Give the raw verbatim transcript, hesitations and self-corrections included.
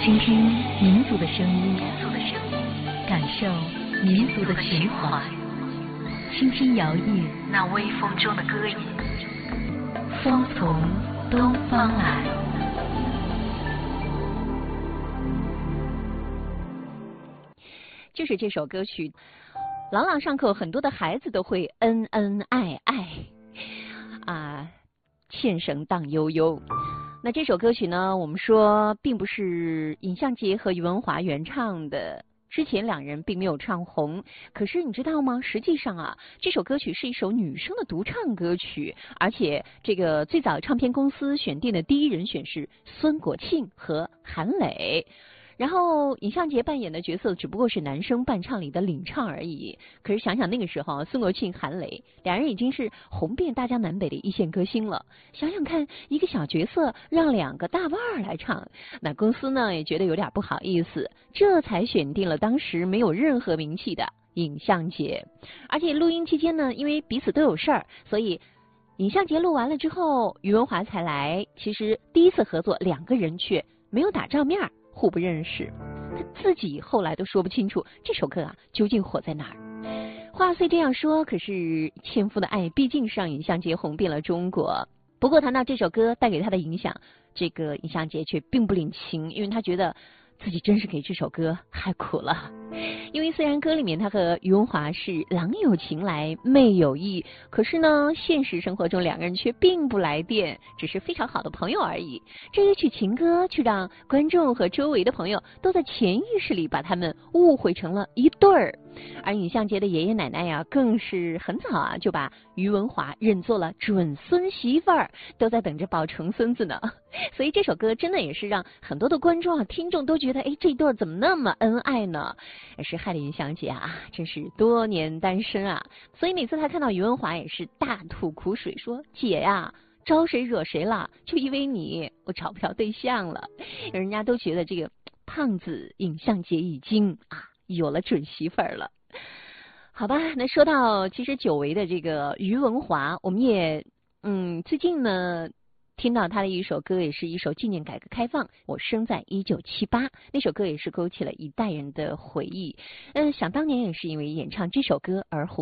倾听民族的声音，感受民族的情怀，轻轻摇曳那微风中的歌吟。风从东方来。 就是这首歌曲，朗朗上口，很多的孩子都会恩恩爱爱啊，纤绳荡悠悠。那这首歌曲呢，我们说并不是尹相杰和于文华原唱的，之前两人并没有唱红。可是你知道吗？实际上啊，这首歌曲是一首女生的独唱歌曲，而且这个最早唱片公司选定的第一人选是孙国庆和韩磊。然后尹相杰扮演的角色只不过是男生伴唱里的领唱而已。可是想想那个时候，孙国庆、韩磊两人已经是红遍大江南北的一线歌星了。想想看，一个小角色让两个大腕儿来唱，那公司呢也觉得有点不好意思，这才选定了当时没有任何名气的尹相杰。而且录音期间呢，因为彼此都有事儿，所以尹相杰录完了之后，于文华才来。其实第一次合作，两个人却没有打照面，互不认识，他自己后来都说不清楚这首歌啊究竟火在哪儿。话虽这样说，可是《纤夫的爱》毕竟是让尹相杰红遍了中国。不过谈到这首歌带给他的影响，这个尹相杰却并不领情，因为他觉得自己真是给这首歌害苦了。因为虽然歌里面他和于文华是郎有情来妹有意，可是呢现实生活中两个人却并不来电，只是非常好的朋友而已。这一曲情歌却让观众和周围的朋友都在潜意识里把他们误会成了一对儿。而尹相杰的爷爷奶奶呀，更是很早啊就把于文华认作了准孙媳妇儿，都在等着抱重孙子呢。所以这首歌真的也是让很多的观众啊、听众都觉得，哎，这对儿怎么那么恩爱呢？也是害了尹相杰啊，真是多年单身啊。所以每次他看到于文华也是大吐苦水，说：“姐呀，招谁惹谁了？就因为你，我找不着对象了。”人家都觉得这个胖子尹相杰已经啊有了准媳妇儿了。好吧，那说到其实久违的这个于文华，我们也嗯最近呢听到他的一首歌，也是一首纪念改革开放，我生在一九七八，那首歌也是勾起了一代人的回忆。嗯，想当年也是因为演唱这首歌而红。